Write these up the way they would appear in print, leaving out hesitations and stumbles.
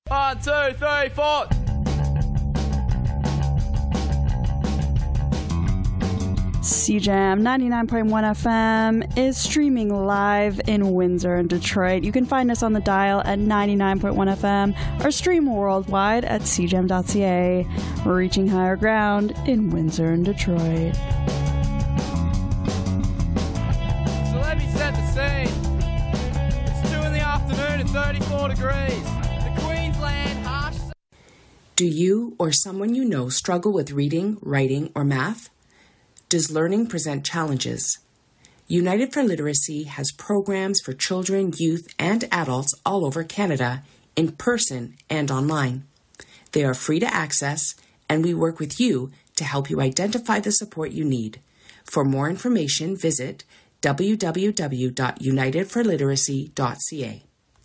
1, 2, 3, 4. CJAM 99.1 FM is streaming live in Windsor and Detroit. You can find us on the dial at 99.1 FM or stream worldwide at cjam.ca. Reaching higher ground in Windsor and Detroit. So let me set the scene. It's 2 in the afternoon and 34 degrees. The Queensland harsh... Do you or someone you know struggle with reading, writing, or math? Does learning present challenges? United for Literacy has programs for children, youth, and adults all over Canada, in person and online. They are free to access, and we work with you to help you identify the support you need. For more information, visit www.unitedforliteracy.ca.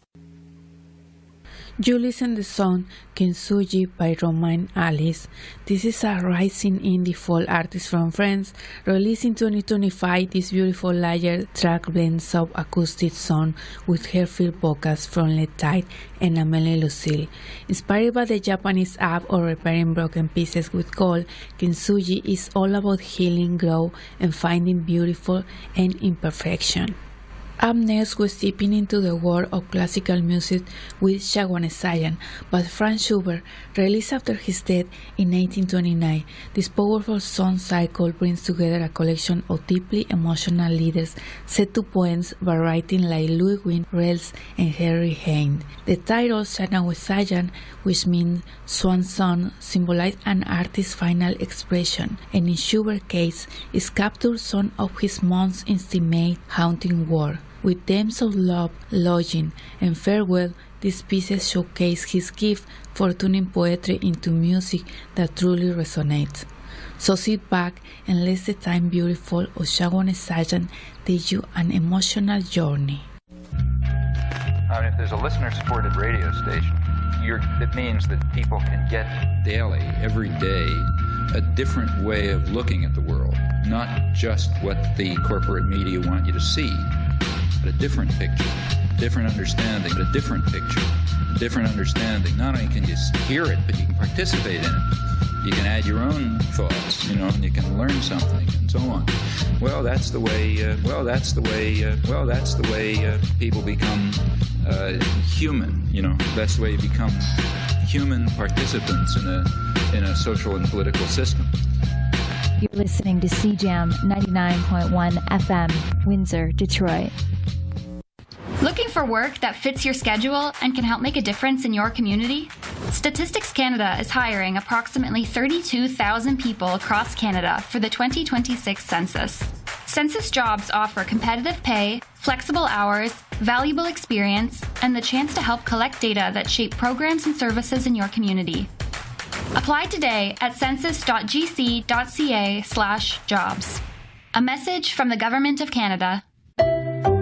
You listen the song Kintsugi by Romain Alice. This is a rising indie folk artist from France, released in 2025. This beautiful layered track blends sub-acoustic song with hair-filled vocals from Le Tide and Amélie Lucille. Inspired by the Japanese art of repairing broken pieces with gold, Kintsugi is all about healing, growth, and finding beautiful and imperfection. Up next, we're stepping into the world of classical music with Shawanasayan by Franz Schubert, released after his death in 1829. This powerful song cycle brings together a collection of deeply emotional leaders set to poems by writing like Ludwig Rels and Henry Heine. The title Shawanasayan, which means swan song, symbolizes an artist's final expression, and in Schubert's case, is captured song of his mom's intimate, haunting world. With themes of love, longing, and farewell, these pieces showcase his gift for turning poetry into music that truly resonates. So sit back and let the time beautiful of Shawanasayan take you an emotional journey. If there's a listener-supported radio station, it means that people can get daily, every day, a different way of looking at the world, not just what the corporate media want you to see, but a different picture, different understanding, but a different picture, a different understanding. Not only can you hear it, but you can participate in it. You can add your own thoughts, and you can learn something, and so on. Well, that's the way. People become human. That's the way you become human participants in a social and political system. You're listening to CJAM 99.1 FM, Windsor, Detroit. Looking for work that fits your schedule and can help make a difference in your community? Statistics Canada is hiring approximately 32,000 people across Canada for the 2026 census. Census jobs offer competitive pay, flexible hours, valuable experience, and the chance to help collect data that shape programs and services in your community. Apply today at census.gc.ca/jobs. A message from the Government of Canada.